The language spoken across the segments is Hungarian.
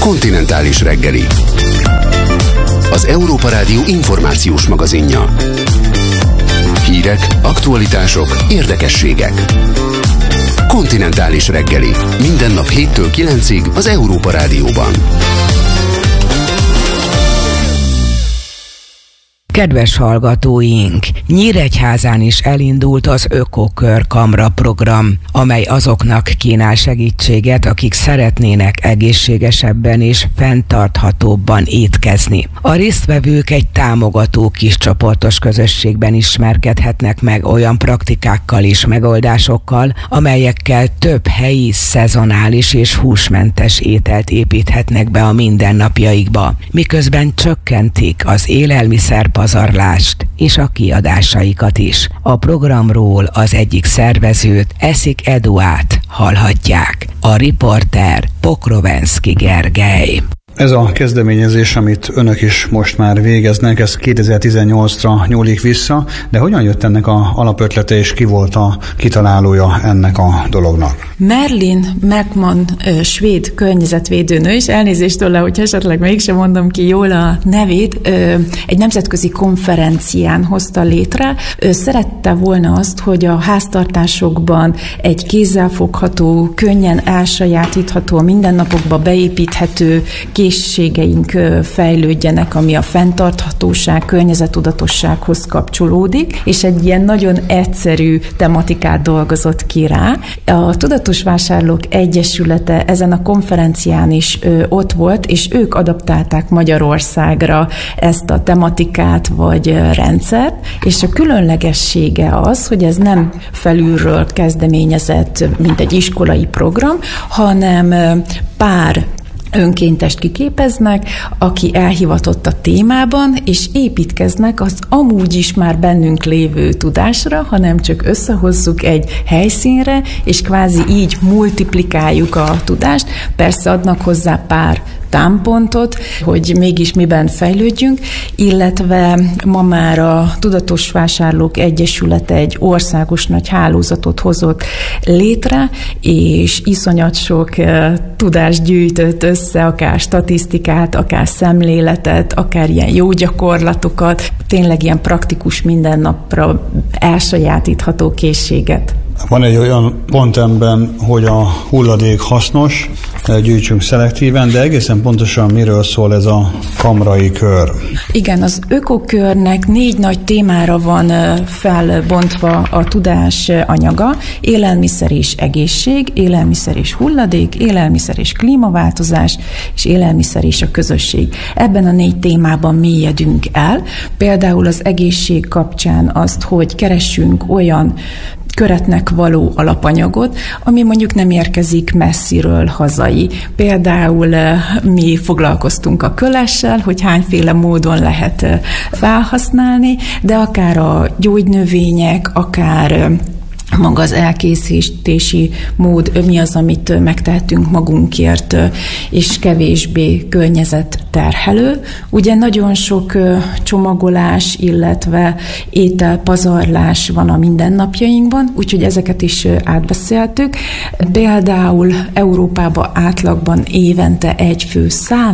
Kontinentális reggeli. Az Európa Rádió információs magazinja. Hírek, aktualitások, érdekességek. Kontinentális reggeli. Minden nap 7-től 9-ig az Európa Rádióban. Kedves hallgatóink! Nyíregyházán is elindult az Ökokör Kamra program, amely azoknak kínál segítséget, akik szeretnének egészségesebben és fenntarthatóbban étkezni. A résztvevők egy támogató kiscsoportos közösségben ismerkedhetnek meg olyan praktikákkal és megoldásokkal, amelyekkel több helyi, szezonális és húsmentes ételt építhetnek be a mindennapjaikba, miközben csökkentik az élelmiszerpazarlást és a kiadásaikat is. A programról az egyik szervezőt, Eszik Eduát hallhatják. A riporter Pokrovenszky Gergely. Ez a kezdeményezés, amit önök is most már végeznek, ez 2018-ra nyúlik vissza, de hogyan jött ennek a alapötlete, és ki volt a kitalálója ennek a dolognak? Merlin McMahon, svéd környezetvédőnő, és elnézést tőle, hogy esetleg mégsem mondom ki jól a nevét, egy nemzetközi konferencián hozta létre. Szerette volna azt, hogy a háztartásokban egy kézzelfogható, könnyen elsajátítható, a mindennapokba beépíthető készségeink fejlődjenek, ami a fenntarthatóság, környezettudatossághoz kapcsolódik, és egy ilyen nagyon egyszerű tematikát dolgozott ki rá. A Tudatos Vásárlók Egyesülete ezen a konferencián is ott volt, és ők adaptálták Magyarországra ezt a tematikát vagy rendszert, és a különlegessége az, hogy ez nem felülről kezdeményezett, mint egy iskolai program, hanem pár önkéntest kiképeznek, aki elhivatott a témában, és építkeznek az amúgy is már bennünk lévő tudásra, hanem csak összehozzuk egy helyszínre, és kvázi így multiplikáljuk a tudást. Persze adnak hozzá pár támpontot, hogy mégis miben fejlődjünk, illetve ma már a Tudatos Vásárlók Egyesülete egy országos nagy hálózatot hozott létre, és iszonyat sok tudást gyűjtött össze, akár statisztikát, akár szemléletet, akár ilyen jó gyakorlatokat, tényleg ilyen praktikus mindennapra elsajátítható készséget. Van egy olyan pont ebben, hogy a hulladék hasznos, gyűjtsünk szelektíven, de egészen pontosan miről szól ez a kamrai kör? Igen, az ökokörnek 4 nagy témára van felbontva a tudás anyaga: élelmiszer és egészség, élelmiszer és hulladék, élelmiszer és klímaváltozás, és élelmiszer és a közösség. Ebben a 4 témában mélyedünk el. Például az egészség kapcsán azt, hogy keressünk olyan köretnek való alapanyagot, ami mondjuk nem érkezik messziről hazai. Például mi foglalkoztunk a kölessel, hogy hányféle módon lehet felhasználni, de akár a gyógynövények, akár maga az elkészítési mód, mi az, amit megtehetünk magunkért, és kevésbé környezetterhelő. Ugye nagyon sok csomagolás, illetve ételpazarlás van a mindennapjainkban, úgyhogy ezeket is átbeszéltük. Például Európában átlagban évente egy fő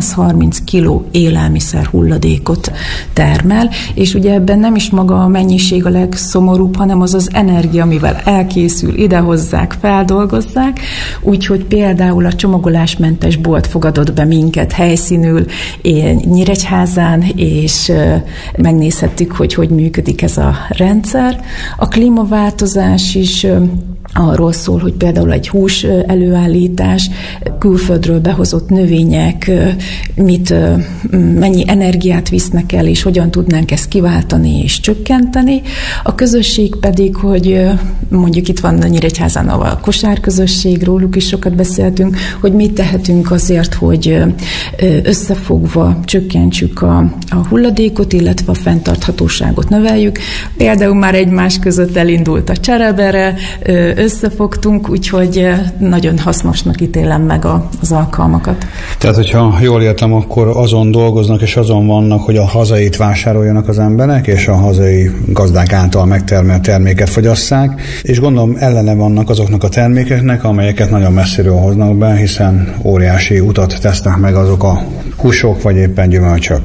130 kg élelmiszer hulladékot termel, és ugye ebben nem is maga a mennyiség a legszomorúbb, hanem az az energia, amivel elkészül, idehozzák, feldolgozzák, úgyhogy például a csomagolásmentes bolt fogadott be minket helyszínül Nyíregyházán, és megnézhettük, hogy működik ez a rendszer. A klímaváltozás is arról szól, hogy például egy hús előállítás, külföldről behozott növények mennyi energiát visznek el, és hogyan tudnánk ezt kiváltani és csökkenteni. A közösség pedig, hogy mondjuk itt van Nyíregyházán a kosárközösség, róluk is sokat beszéltünk, hogy mit tehetünk azért, hogy összefogva csökkentsük a hulladékot, illetve a fenntarthatóságot növeljük. Például már egymás között elindult a cserebere, összefogtunk, úgyhogy nagyon hasznosnak ítélem meg az alkalmakat. Tehát, hogyha jól értem, akkor azon dolgoznak és azon vannak, hogy a hazait vásároljanak az emberek, és a hazai gazdák által megtermelt terméket fogyasszák, és gondolom ellene vannak azoknak a termékeknek, amelyeket nagyon messziről hoznak be, hiszen óriási utat tesznek meg azok a húsok, vagy éppen gyümölcsök.